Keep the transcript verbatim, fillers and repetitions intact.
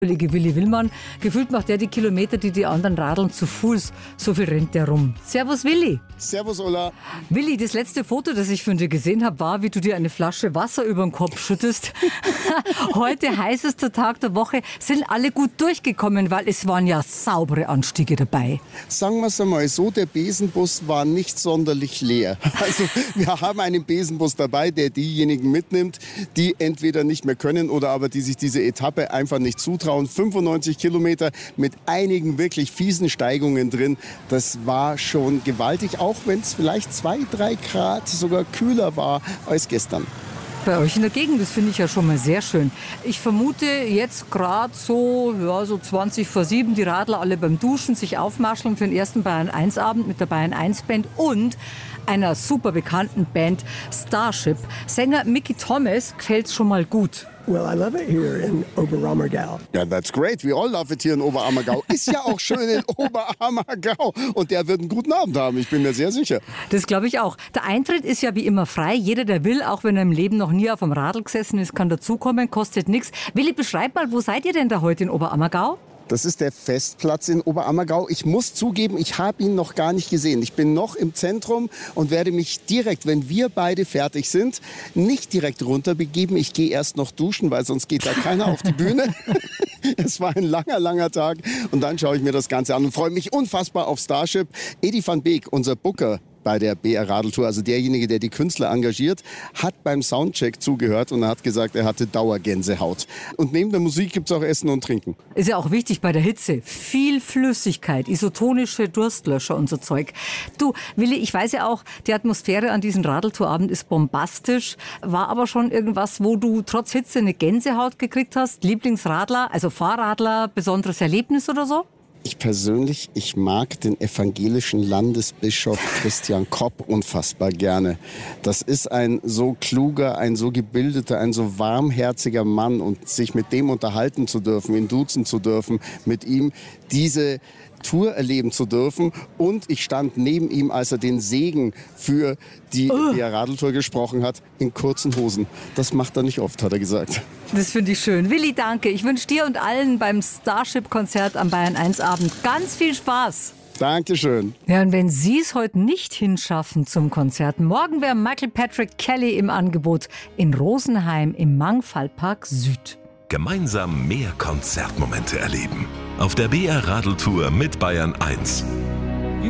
Kollege Willi Willmann. Gefühlt macht er die Kilometer, die die anderen radeln, zu Fuß. So viel rennt der rum. Servus Willi. Servus Ulla. Willi, das letzte Foto, das ich von dir gesehen habe, war, wie du dir eine Flasche Wasser über den Kopf schüttest. Heute, heißester Tag der Woche, sind alle gut durchgekommen, weil es waren ja saubere Anstiege dabei. Sagen wir es einmal so, der Besenbus war nicht sonderlich leer. Also wir haben einen Besenbus dabei, der diejenigen mitnimmt, die entweder nicht mehr können oder aber die sich diese Etappe einfach nicht zutrauen. fünfundneunzig Kilometer mit einigen wirklich fiesen Steigungen drin. Das war schon gewaltig, auch wenn es vielleicht zwei, drei Grad sogar kühler war als gestern. Bei euch in der Gegend, das finde ich ja schon mal sehr schön. Ich vermute jetzt gerade so, ja, so zwanzig vor sieben, die Radler alle beim Duschen sich aufmarscheln für den ersten Bayern eins Abend mit der Bayern eins Band und einer super bekannten Band Starship. Sänger Mickey Thomas gefällt's schon mal gut. Well, I love it here in Oberammergau. Ja, that's great. We all love it here in Oberammergau. Ist ja auch schön in Oberammergau. Und der wird einen guten Abend haben, ich bin mir sehr sicher. Das glaube ich auch. Der Eintritt ist ja wie immer frei. Jeder, der will, auch wenn er im Leben noch nie auf dem Radl gesessen ist, kann dazukommen, kostet nichts. Willi, beschreib mal, wo seid ihr denn da heute in Oberammergau? Das ist der Festplatz in Oberammergau. Ich muss zugeben, ich habe ihn noch gar nicht gesehen. Ich bin noch im Zentrum und werde mich direkt, wenn wir beide fertig sind, nicht direkt runter begeben. Ich gehe erst noch duschen, weil sonst geht da keiner auf die Bühne. Es war ein langer, langer Tag. Und dann schaue ich mir das Ganze an und freue mich unfassbar auf Starship. Edi van Beek, unser Booker bei der B R Radeltour, also derjenige, der die Künstler engagiert, hat beim Soundcheck zugehört und hat gesagt, er hatte Dauergänsehaut. Und neben der Musik gibt es auch Essen und Trinken. Ist ja auch wichtig bei der Hitze. Viel Flüssigkeit, isotonische Durstlöscher und so Zeug. Du, Willi, ich weiß ja auch, die Atmosphäre an diesem Radeltourabend ist bombastisch. War aber schon irgendwas, wo du trotz Hitze eine Gänsehaut gekriegt hast? Lieblingsradler, also Fahrradler, besonderes Erlebnis oder so? Ich persönlich, ich mag den evangelischen Landesbischof Christian Kopp unfassbar gerne. Das ist ein so kluger, ein so gebildeter, ein so warmherziger Mann und sich mit dem unterhalten zu dürfen, ihn duzen zu dürfen, mit ihm diese Tour erleben zu dürfen. Und ich stand neben ihm, als er den Segen für die oh. B R Radeltour gesprochen hat, in kurzen Hosen. Das macht er nicht oft, hat er gesagt. Das finde ich schön. Willi, danke. Ich wünsche dir und allen beim Starship-Konzert am Bayern eins Abend ganz viel Spaß. Dankeschön. Ja, und wenn Sie es heute nicht hinschaffen zum Konzert, morgen wäre Michael Patrick Kelly im Angebot in Rosenheim im Mangfallpark Süd. Gemeinsam mehr Konzertmomente erleben. Auf der B R Radeltour mit Bayern eins.